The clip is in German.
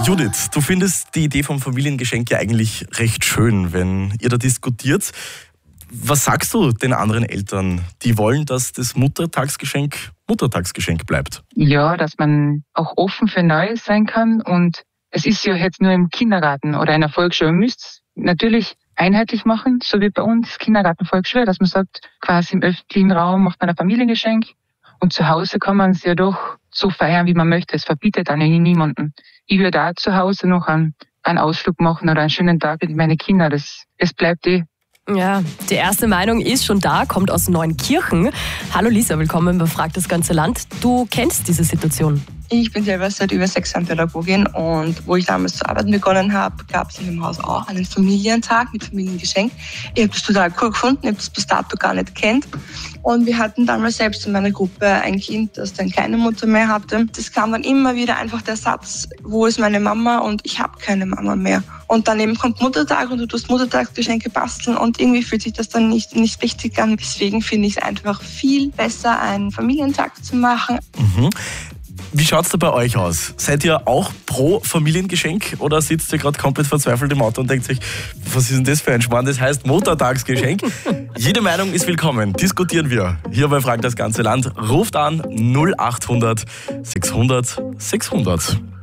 Judith, du findest die Idee vom Familiengeschenk ja eigentlich recht schön, wenn ihr da diskutiert. Was sagst du den anderen Eltern, die wollen, dass das Muttertagsgeschenk bleibt? Ja, dass man auch offen für Neues sein kann. Und es ist ja jetzt nur im Kindergarten oder in der Volksschule. Man müsste es natürlich einheitlich machen, so wie bei uns Kindergarten, Volksschule, dass man sagt, quasi im öffentlichen Raum macht man ein Familiengeschenk und zu Hause kann man es ja doch so feiern, wie man möchte. Es verbietet einen niemanden. Ich würde auch zu Hause noch einen Ausflug machen oder einen schönen Tag mit meinen Kindern. Das bleibt eh. Ja, die erste Meinung ist schon da, kommt aus Neunkirchen. Hallo Lisa, willkommen bei Frag das ganze Land. Du kennst diese Situation. Ich bin selber seit über 6 Jahren Pädagogin und wo ich damals zu arbeiten begonnen habe, gab es im Haus auch einen Familientag mit Familiengeschenk. Ich habe das total cool gefunden, ich habe das bis dato gar nicht kennt. Und wir hatten damals selbst in meiner Gruppe ein Kind, das dann keine Mutter mehr hatte. Das kam dann immer wieder einfach der Satz, wo ist meine Mama und ich habe keine Mama mehr. Und dann eben kommt Muttertag und du tust Muttertagsgeschenke basteln und irgendwie fühlt sich das dann nicht richtig an. Deswegen finde ich es einfach viel besser, einen Familientag zu machen. Wie schaut es da bei euch aus? Seid ihr auch pro Familiengeschenk oder sitzt ihr gerade komplett verzweifelt im Auto und denkt sich, was ist denn das für ein Schmarrn? Das heißt Muttertagsgeschenk. Jede Meinung ist willkommen. Diskutieren wir. Hier bei Frag das ganze Land. Ruft an 0800 600 600.